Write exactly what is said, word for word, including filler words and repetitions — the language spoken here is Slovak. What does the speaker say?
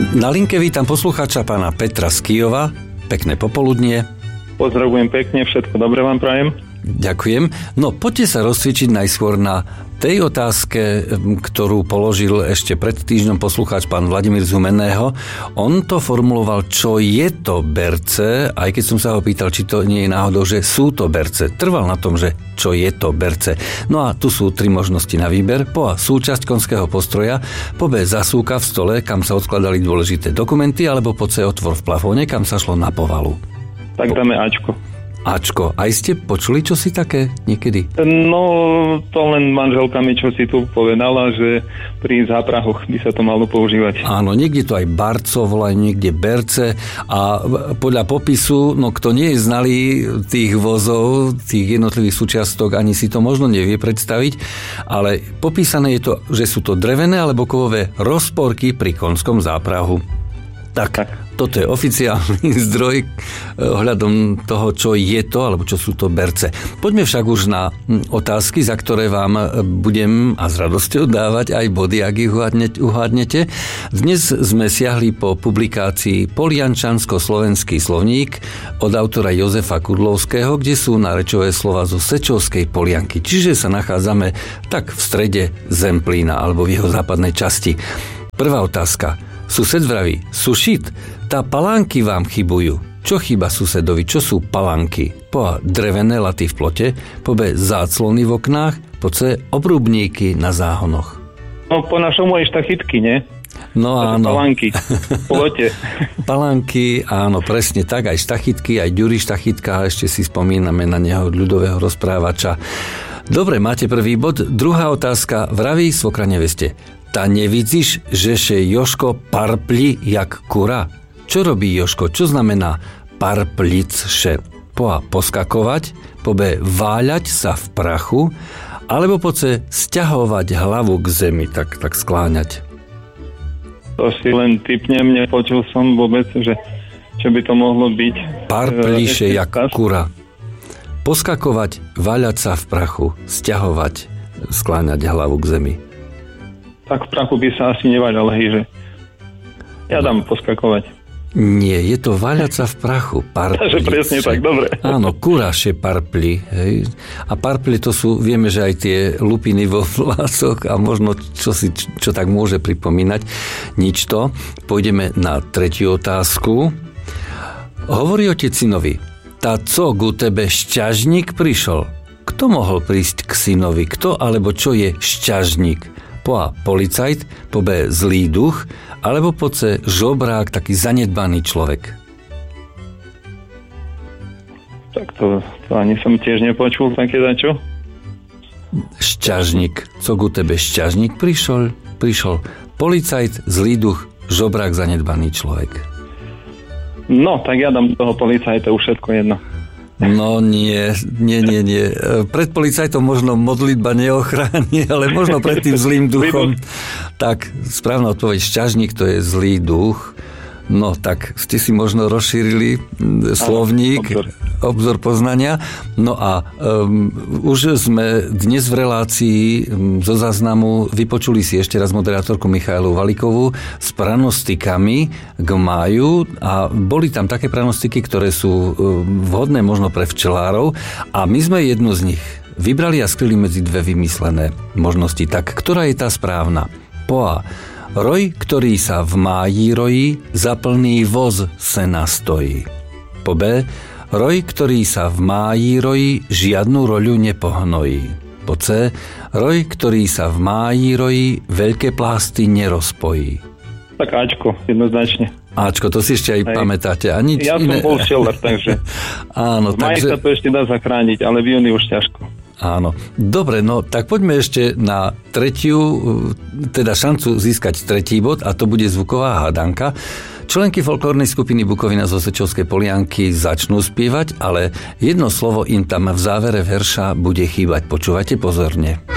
Na linke vítam poslucháča pána Petra z Kyjova. Pekné popoludnie. Pozdravujem pekne, všetko dobré vám prajem. Ďakujem. No poďte sa rozcvičiť najskôr na tej otázke, ktorú položil ešte pred týždňom poslucháč pán Vladimír z Humenného. On to formuloval, čo je to berce, aj keď som sa ho pýtal, či to nie je náhodou, že sú to berce. Trval na tom, že čo je to berce. No a tu sú tri možnosti na výber. Po A súčasť konského postroja, po B zasúka v stole, kam sa odkladali dôležité dokumenty, alebo po C otvor v plafóne, kam sa šlo na povalu. Tak dáme Ačko. Ačko. Aj ste počuli čosi také niekedy? No, to len manželka mi čosi tu povedala, že pri záprahoch by sa to malo používať. Áno, niekde to aj barco volá, niekde berce a podľa popisu, no kto nie je znalý tých vozov, tých jednotlivých súčiastok, ani si to možno nevie predstaviť, ale popísané je to, že sú to drevené alebo kovové rozporky pri konskom záprahu. Tak, tak, toto je oficiálny zdroj ohľadom toho, čo je to, alebo čo sú to berce. Poďme však už na otázky, za ktoré vám budem a s radosťou dávať aj body, ak ich uhádnete. Dnes sme siahli po publikácii Poliančansko-slovenský slovník od autora Jozefa Kudlovského, kde sú nárečové slova zo Sečovskej Polianky. Čiže sa nachádzame tak v strede Zemplína, alebo v jeho západnej časti. Prvá otázka. Sused vraví, sušit, tá palánky vám chybujú. Čo chýba susedovi? Čo sú palánky? Po A drevené laty v plote, po B záclony v oknách, po C obrubníky na záhonoch. No po našomu aj štachytky, nie? No áno. Palánky v plote. Palánky, áno, presne tak, aj štachytky, aj Ďuri štachytka, ešte si spomíname na neho ľudového rozprávača. Dobre, máte prvý bod. Druhá otázka, vraví svokra neveste. Ta nevidíš, že še Joško parpli jak kura? Čo robí Joško? Čo znamená parplic še? Po A poskakovať, po B váľať sa v prachu, alebo po C sťahovať hlavu k zemi, tak, tak skláňať. To si len tipnem, nepočul som vôbec, že čo by to mohlo byť. Parpliše jak kura. Poskakovať, váľať sa v prachu, sťahovať, skláňať hlavu k zemi. Tak v prachu by sa asi neváľal, hej, že ja dám poskakovať. Nie, je to váľať sa v prachu. Takže presne tak, dobre. Áno, kuraše parpli. Hej. A parpli to sú, vieme, že aj tie lupiny vo vlasoch a možno čo, si, čo tak môže pripomínať. Nič to. Pôjdeme na tretiu otázku. Hovorí otec synovi, tá co ku tebe šťažník prišol? Kto mohol prísť k synovi? Kto alebo čo je šťažník? Po A policajt, po B zlý duch, alebo po C žobrák, taký zanedbaný človek. Tak to, to ani som tiež nepočul také dačo. Šťažník. Co ku tebe šťažník prišiel? Prišiel policajt, zlý duch, žobrák, zanedbaný človek. No, tak ja dám toho policajta, už všetko jedno. No nie, nie, nie, nie. Pred policajtom možno modlitba neochráni, ale možno pred tým zlým duchom. Tak, správna odpoveď, šťažník, to je zlý duch. No, tak ste si možno rozšírili slovník, obzor, obzor poznania. No a um, už sme dnes v relácii um, zo záznamu vypočuli si ešte raz moderátorku Michaelu Valikovú s pranostikami k máju a boli tam také pranostiky, ktoré sú um, vhodné možno pre včelárov a my sme jednu z nich vybrali a skryli medzi dve vymyslené možnosti. Tak, ktorá je tá správna? Po A. Roj, ktorý sa v máji rojí, za plný voz sena stojí. Po B. Roj, ktorý sa v máji rojí, žiadnu roľu nepohnojí. Po C. Roj, ktorý sa v máji rojí, veľké plásty nerozpojí. Tak Ačko, jednoznačne. Ačko, to si ešte aj, aj. pamätáte. A nič ja iné. som bol včelár, takže áno, v máji takže... sa to ešte dá zachrániť, ale v júni už ťažko. Áno. Dobre, no tak poďme ešte na tretiu, teda šancu získať tretí bod a to bude zvuková hádanka. Členky folklórnej skupiny Bukovina zo Sečovskej Polianky začnú spievať, ale jedno slovo im tam v závere verša bude chýbať. Počúvajte pozorne.